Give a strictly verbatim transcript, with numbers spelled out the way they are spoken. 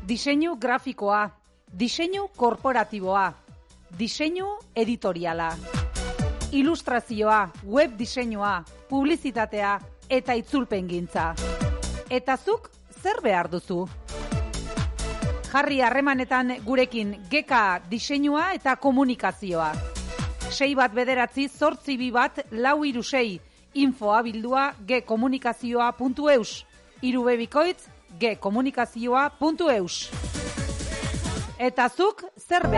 Diseinu grafikoa, diseinu korporatiboa, diseinu editoriala, ilustrazioa, web diseinua, publizitatea eta itzulpengintza. Eta zuk zer behar duzu? Jarri harremanetan gurekin Geka diseinua eta komunikazioa. sei bat bederatzi zortzi bi bat lau hiru sei infoa bildua gekomunikazioa puntu eus. Hiru bebikoitz gekomunikazioa puntu eus. Eta zuk zer behar?